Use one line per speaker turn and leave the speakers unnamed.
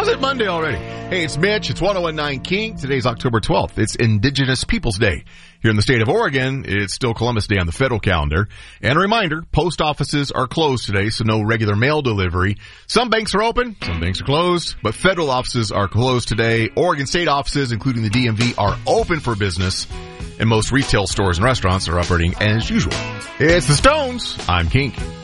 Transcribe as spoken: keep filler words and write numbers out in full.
Is it Monday already? Hey, it's Mitch. It's one oh one nine King. Today's October twelfth. It's Indigenous Peoples Day. Here in the state of Oregon, it's still Columbus Day on the federal calendar. And a reminder, post offices are closed today, so no regular mail delivery. Some banks are open, some banks are closed, but federal offices are closed today. Oregon state offices, including the D M V, are open for business. And most retail stores and restaurants are operating as usual. It's the Stones. I'm Kink.